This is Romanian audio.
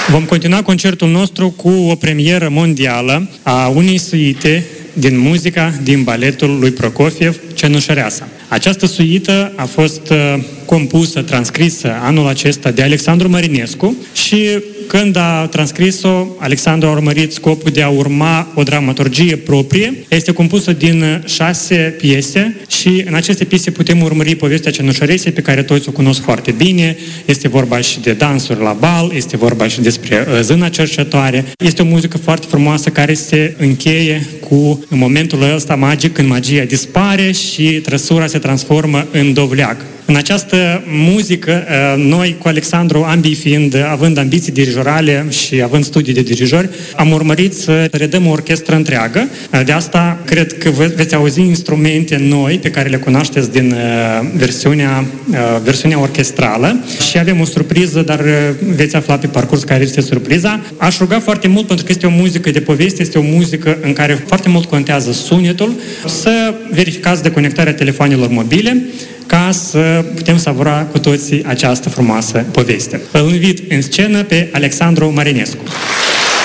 Vom continua concertul nostru cu o premieră mondială a unei suite din muzica din baletul lui Prokofiev, Cenușăreasa. Această suită a fost compusă, transcrisă anul acesta de Alexandru Marinescu și când a transcris-o, Alexandru a urmărit scopul de a urma o dramaturgie proprie. Este compusă din 6 piese și în aceste piese putem urmări povestea Cenușăresei, pe care toți o cunosc foarte bine. Este vorba și de dansuri la bal, este vorba și despre Zâna cercetoare. Este o muzică foarte frumoasă care se încheie cu momentul ăsta magic când magia dispare și trăsura se transformă în dovleac. În această muzică, noi cu Alexandru, ambii având ambiții dirijorale și având studii de dirijori, am urmărit să redăm o orchestră întreagă. De asta cred că veți auzi instrumente noi pe care le cunoașteți din versiunea orchestrală și avem o surpriză, dar veți afla pe parcurs care este surpriza. Aș ruga foarte mult, pentru că este o muzică de poveste, este o muzică în care foarte mult contează sunetul, să verificați deconectarea telefonelor mobile, ca să putem savura cu toții această frumoasă poveste. Îl invit în scenă pe Alexandru Marinescu.